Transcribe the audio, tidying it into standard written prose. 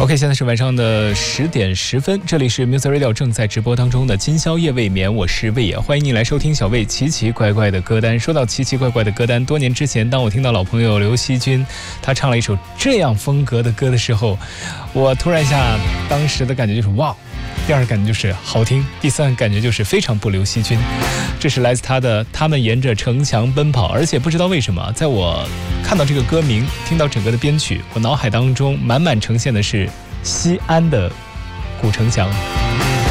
OK， 现在是晚上的10点10分，这里是 Music Radio 正在直播当中的今宵夜未眠，我是魏野，欢迎你来收听小魏奇奇怪怪的歌单。说到奇奇怪怪的歌单，多年之前，当我听到老朋友刘惜君他唱了一首这样风格的歌的时候，我突然一下当时的感觉就是哇，第二个感觉就是好听，第三个感觉就是非常不刘惜君。这是来自他的《他们沿着城墙奔跑》，而且不知道为什么，在我看到这个歌名，听到整个的编曲，我脑海当中满满呈现的是西安的古城墙。